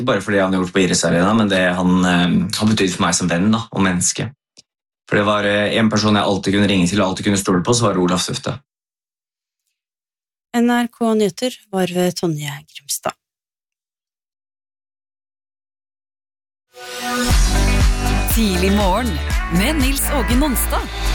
bare fordi han har gjort på Iris Arena, men det han betydde for meg som venn da, og menneske. For det var en person jeg alltid kunne ringe til og alltid kunne stole på, så var det Olav Tufte. NRK Nyheter var ved Tonje Grimstad. Tidlig morgen med Nils Åge Nonstad.